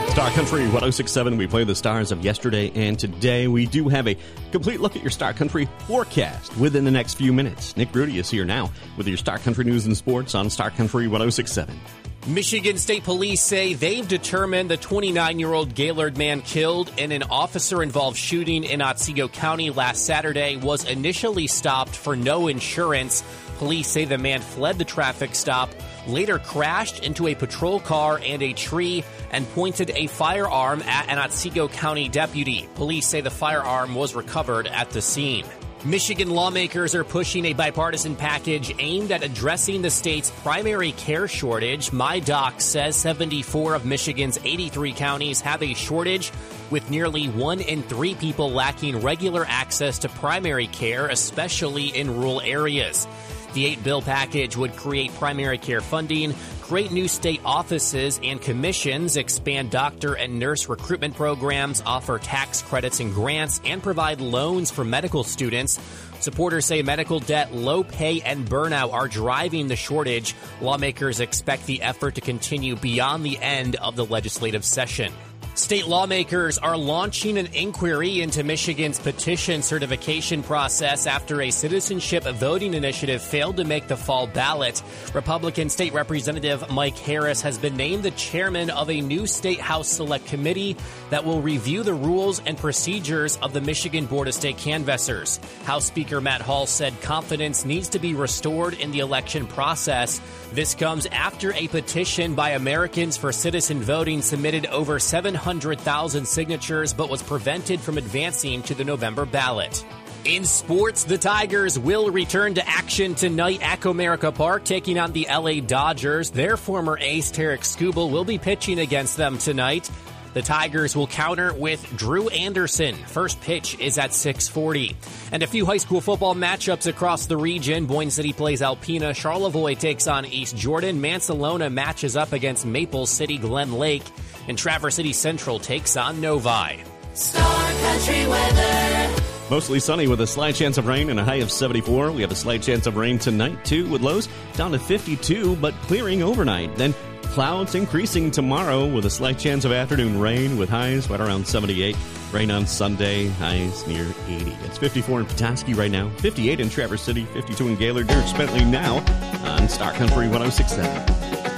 Star Country 106.7, we play the stars of yesterday and today. We do have a complete look at your Star Country forecast within the next few minutes. Nick Brudy is here now with your Star Country news and sports on Star Country 106.7. Michigan State Police say they've determined the 29-year-old Gaylord man killed in an officer-involved shooting in Otsego County last Saturday was initially stopped for no insurance. Police say the man fled the traffic stop, later crashed into a patrol car and a tree, and pointed a firearm at an Otsego County deputy. Police say the firearm was recovered at the scene. Michigan lawmakers are pushing a bipartisan package aimed at addressing the state's primary care shortage. MyDoc says 74 of Michigan's 83 counties have a shortage, with nearly 1 in 3 people lacking regular access to primary care, especially in rural areas. The 8-bill package would create primary care funding, create new state offices and commissions, expand doctor and nurse recruitment programs, offer tax credits and grants, and provide loans for medical students. Supporters say medical debt, low pay, and burnout are driving the shortage. Lawmakers expect the effort to continue beyond the end of the legislative session. State lawmakers are launching an inquiry into Michigan's petition certification process after a citizenship voting initiative failed to make the fall ballot. Republican State Representative Mike Harris has been named the chairman of a new State House Select Committee that will review the rules and procedures of the Michigan Board of State Canvassers. House Speaker Matt Hall said confidence needs to be restored in the election process. This comes after a petition by Americans for Citizen Voting submitted over 700,000 signatures but was prevented from advancing to the November ballot. In sports, the Tigers will return to action tonight at Comerica Park, taking on the LA Dodgers. Their former ace, Tarek Skubal, will be pitching against them tonight. The Tigers will counter with Drew Anderson. First pitch is at 6:40. And a few high school football matchups across the region. Boyne City plays Alpena. Charlevoix takes on East Jordan. Mansalona matches up against Maple City Glen Lake. And Traverse City Central takes on Novi. Star Country weather. Mostly sunny with a slight chance of rain and a high of 74. We have a slight chance of rain tonight, too, with lows down to 52, but clearing overnight. Then clouds increasing tomorrow with a slight chance of afternoon rain with highs right around 78. Rain on Sunday, highs near 80. It's 54 in Petoskey right now, 58 in Traverse City, 52 in Gaylord. Derek Bentley now on Star Country 106.7.